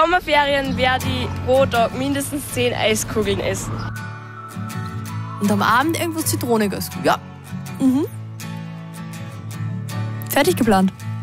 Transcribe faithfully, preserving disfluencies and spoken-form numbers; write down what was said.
Sommerferien werde ich pro Tag mindestens zehn Eiskugeln essen. Und am Abend irgendwas Zitroniges. Ja. Mhm. Fertig geplant.